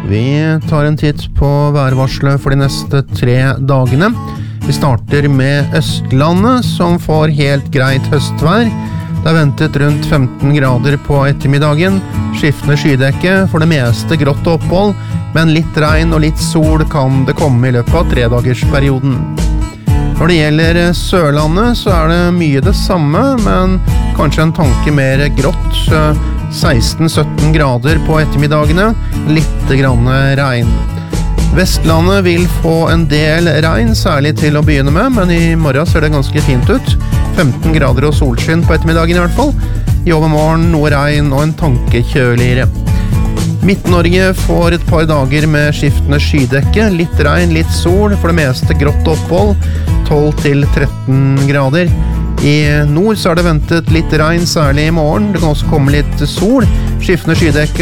Vi tar en titt på værvarselet for de neste 3 dagene. Vi starter med Østlandet, som får helt greit høstvær. Det er ventet rundt 15 grader på ettermiddagen. Skiftende skydekke, for det meste grått opphold, men litt regn og litt sol kan det komme i løpet av 3-dagersperioden. Når det gjelder Sørlandet, så er det mye det samme, men kanskje en tanke mer grått. 16-17 grader på ettermiddagene, litt grann regn. Vestlandet vil få en del regn, særlig til å begynne med, men i morgen ser det ganske fint ut. 15 grader og solskinn på ettermiddagen i hvert fall. I overmorgen noe regn og en tanke kjøligere. Midt-Norge får et par dager med skiftende skydekke, litt regn, litt sol, for det meste grått opphold, 12-13 grader. I nord så er det ventet litt regn, særlig i morgen. Det kan også komme litt sol, skiftende skydekke